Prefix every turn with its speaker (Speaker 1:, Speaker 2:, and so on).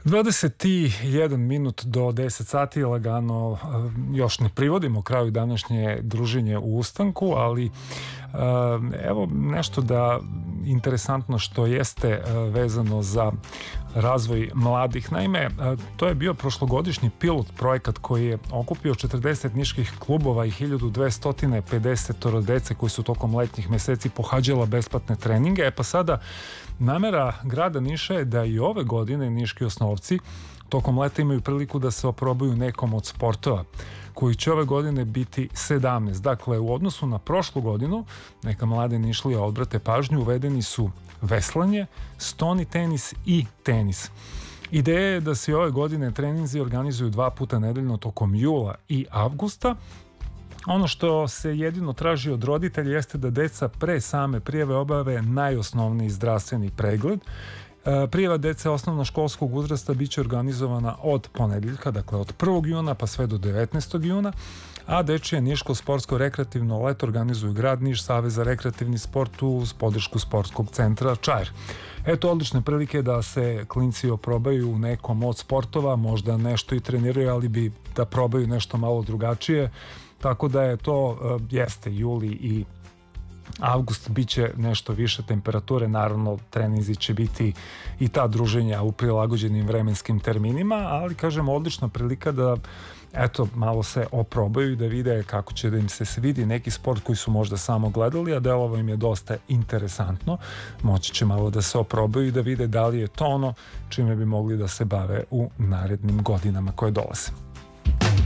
Speaker 1: 21 minut do 10 sati, lagano, još ne privodimo kraju današnje druženje u ustanku, ali evo nešto da interesantno što jeste vezano za razvoj mladih. Naime, to je bio prošlogodišnji pilot projekat koji je okupio 40 niških klubova i 1250 dece koji su tokom letnjih meseci pohađala besplatne treninge. Pa sada namera grada Niša je da i ove godine niški osnovci tokom leta imaju priliku da se oprobaju nekom od sportova koji će ove godine biti 17. Dakle, u odnosu na prošlu godinu, neka mlade Nišlije odbrate pažnju, uvedeni su veslanje, stoni tenis i tenis. Ideja je da se ove godine treninzi organizuju 2 puta nedeljno tokom jula i avgusta. Ono što se jedino traži od roditelja jeste da deca pre same prijave obave najosnovniji zdravstveni pregled. Prijava dece osnovnoškolskog uzrasta biće organizovana od ponedeljka, dakle od 1. juna pa sve do 19. juna, a dečije niško sportsko-rekreativno leto organizuju grad Niš, Savez za rekreativni sport uz podršku sportskog centra Čair. Eto, odlične prilike da se klinci oprobaju u nekom od sportova, možda nešto i treniraju, ali bi da probaju nešto malo drugačije, tako da je to, jeste, juli i avgust biće nešto više temperature, naravno treninzi će biti i ta druženja u prilagođenim vremenskim terminima, ali kažem, odlična prilika da eto, malo se oprobaju i da vide kako će da im se svidi neki sport koji su možda samo gledali, a delovo im je dosta interesantno. Moći će malo da se oprobaju i da vide da li je to ono čime bi mogli da se bave u narednim godinama koje dolaze.